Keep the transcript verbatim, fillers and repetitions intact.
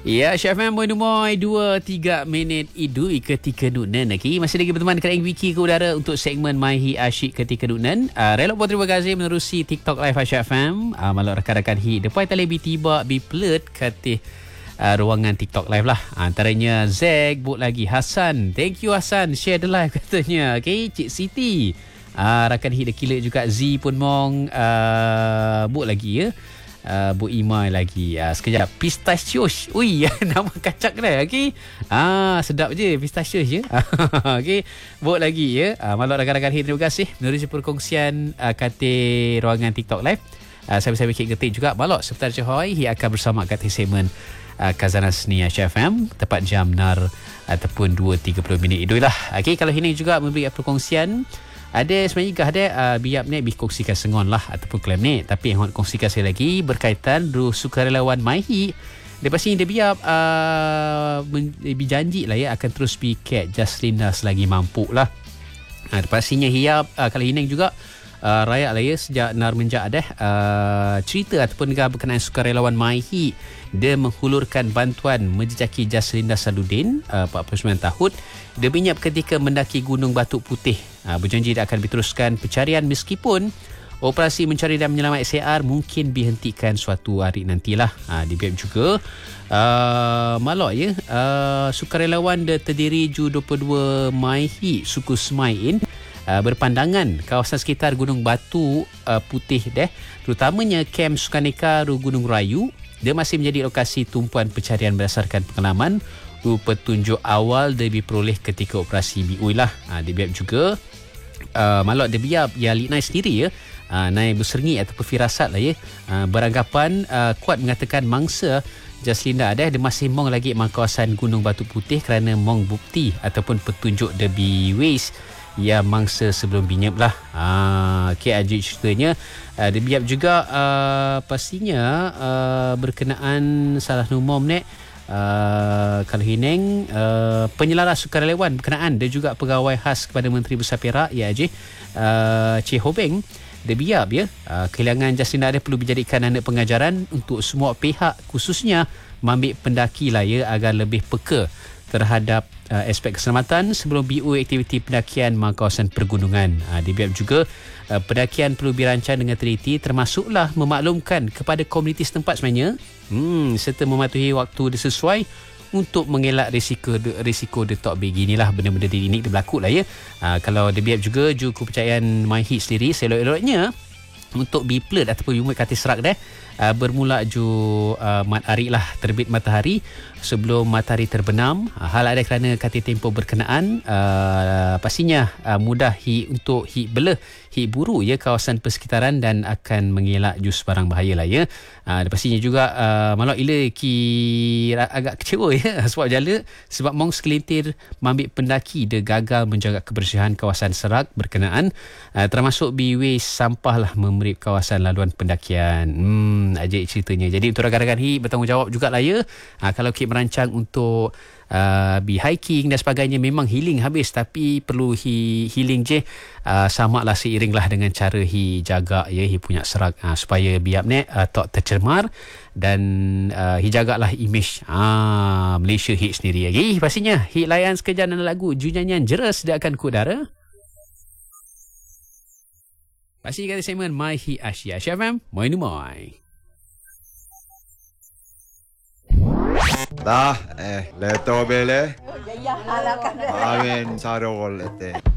Ya, Chef Man Boy Numoy dua tiga minit idui ketika Nunan lagi. Masih lagi berteman dengan Wiki ke udara untuk segmen Maihi Asyik ketika Nunan. Uh, Relok pun terima kasih menerusi TikTok Live Chef Man. Uh, malu rakan-rakan hi depan tali bi tiba bi pelet katih uh, ruangan TikTok Live lah. Antaranya Zeg, but lagi Hasan. Thank you Hasan, share the live katanya. Okay, Cik Siti. Uh, rakan hi dekila juga Z pun mong uh, but lagi ya. Uh, Bu Imai lagi. Uh, sekejap. Pistachios. Ui, nama kacak dah. Okey. Ah, sedap je. Pistachios je. Okey. Buat lagi ya. Uh, malu rakan-rakan hit. Terima kasih menerusi perkongsian uh, katil ruangan TikTok Live. Uh, saya saya Kek Getik juga. Malu sebentar Cehoy. Ia akan bersama katil segmen uh, Khazanah Seni H F M. Tepat jam nar ataupun dua tiga puluh minit itu lah. Okey. Kalau ini juga memberi perkongsian. Ada sebenarnya juga ada uh, biar ni berkongsikan sengon lah ataupun klaim ni, tapi yang nak kongsikan saya lagi berkaitan du sukarelawan Maihi. Lepas ni dia biar uh, berjanji lah ya akan terus piket Jaslinda selagi mampu lah. Uh, pastinya hiap uh, kalau Hineng juga uh, rakyat lah ya sejak nar menjak ada uh, cerita ataupun juga berkenaan sukarelawan Maihi. Dia menghulurkan bantuan menjejaki Jaslinda Saludin uh, empat puluh sembilan tahun. Dia minyak ketika mendaki Gunung Batuk Putih. Uh, berjanji dia akan diteruskan pencarian meskipun operasi mencari dan menyelamat S A R mungkin dihentikan suatu hari nantilah. Uh, di B M juga uh, malok ya uh, sukarelawan dia terdiri ju dua puluh dua Maihi suku Semain uh, berpandangan kawasan sekitar Gunung Batu uh, Putih deh, terutamanya kem Sukaneka Ru Gunung Rayu. Dia masih menjadi lokasi tumpuan pencarian berdasarkan pengalaman. Petunjuk awal dia diperoleh ketika operasi B U I lah. Ha, dia biar juga uh, malak dia biar ya Liknai sendiri ya. Uh, naik berserengi ataupun firasat lah ya. Uh, beranggapan uh, kuat mengatakan mangsa Jaslinda ada dia masih mong lagi mang kawasan Gunung Batu Putih kerana mong bukti ataupun petunjuk dia bi waste ya mangsa sebelum binyap lah. Ah, okay, ajuk ceritanya. Uh, dia biar juga uh, pastinya uh, berkenaan salah numom ni. Uh, kalau Hineng uh, penyelaras sukarelawan berkenaan dia juga pegawai khas kepada Menteri Besar Perak ya Haji uh, Cik Hobeng. Dia biar ya uh, kehilangan Jaslinda ada perlu dijadikan anak pengajaran untuk semua pihak, khususnya mengambil pendaki lah ya agar lebih peka terhadap uh, aspek keselamatan sebelum B U aktiviti pendakian mang kawasan pergunungan. Uh, dia biar juga uh, pendakian perlu dirancang dengan teliti, termasuklah memaklumkan kepada komuniti setempat sebenarnya, hmm, serta mematuhi waktu dia sesuai untuk mengelak risiko risiko detok beginilah benda-benda ini dia berlaku lah ya. Uh, kalau dia biar juga ju kepercayaan Maihi sendiri selok-eloknya untuk biplet ataupun bimut kata serak dah uh, bermula ju uh, matahari lah terbit matahari sebelum matahari terbenam. Uh, hal ada kerana kata tempoh berkenaan uh, pastinya uh, mudah hi untuk hi bela hi buru ya kawasan persekitaran dan akan mengelak ju sebarang bahaya lah ya. Uh, pastinya juga uh, malak ila ki agak kecewa ya sebab jala sebab mong sekelintir mambik pendaki dia gagal menjaga kebersihan kawasan serak berkenaan uh, termasuk biwis sampah lah memberi kawasan laluan pendakian. Hmm, ajak ceritanya. Jadi untuk rakan-rakan hi bertanggungjawab jugalah ya. Ha, kalau kita merancang untuk uh, bi hiking dan sebagainya memang healing habis, tapi perlu hi healing je uh, samalah seiring lah dengan cara hi jaga ya hi punya serak uh, supaya biar ni uh, tak tercemar dan uh, hi jagalah image uh, Malaysia hi sendiri lagi. Pastinya hi layan sekejap dan lagu ju nyanyian jeras dia akan ke udara. Pasti kata segmen Maihi Asia H F M Moi Numoy. Dah eh leto bele. Amin sarol ete.